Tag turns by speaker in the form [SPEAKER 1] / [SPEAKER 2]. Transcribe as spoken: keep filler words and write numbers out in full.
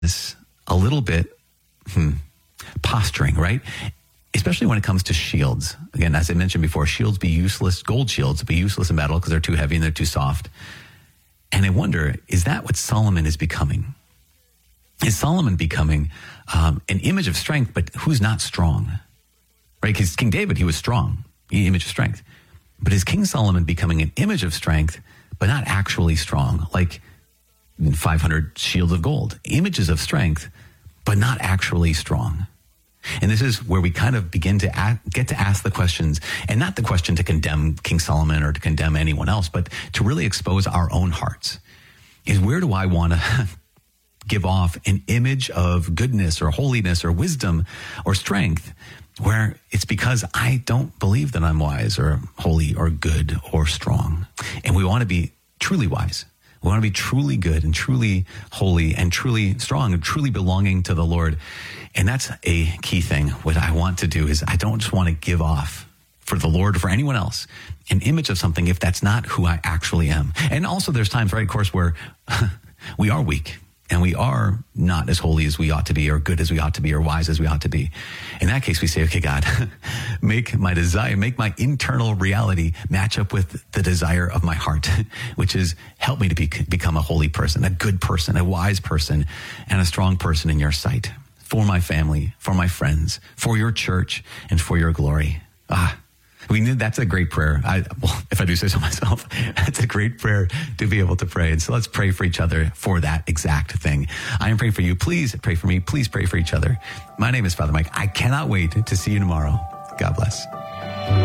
[SPEAKER 1] is a little bit hmm, posturing, right? Especially when it comes to shields. Again, as I mentioned before, shields be useless, gold shields be useless in battle because they're too heavy and they're too soft. And I wonder, is that what Solomon is becoming? Is Solomon becoming um, an image of strength, but who's not strong? Right? Because King David, he was strong, the image of strength. But is King Solomon becoming an image of strength, but not actually strong? Like five hundred shields of gold, images of strength, but not actually strong. And this is where we kind of begin to ask, get to ask the questions, and not the question to condemn King Solomon or to condemn anyone else, but to really expose our own hearts. Is where do I want to give off an image of goodness or holiness or wisdom or strength, where it's because I don't believe that I'm wise or holy or good or strong. And we want to be truly wise. We want to be truly good and truly holy and truly strong and truly belonging to the Lord. And that's a key thing. What I want to do is I don't just want to give off for the Lord or for anyone else an image of something if that's not who I actually am. And also there's times, right, of course, where we are weak and we are not as holy as we ought to be or good as we ought to be or wise as we ought to be. In that case, we say, okay, God, make my desire, make my internal reality match up with the desire of my heart, which is help me to be, become a holy person, a good person, a wise person, and a strong person in your sight for my family, for my friends, for your church, and for your glory. Ah, we need, that's a great prayer. I, well, if I do say so myself, that's a great prayer to be able to pray. And so let's pray for each other for that exact thing. I am praying for you. Please pray for me. Please pray for each other. My name is Father Mike. I cannot wait to see you tomorrow. God bless.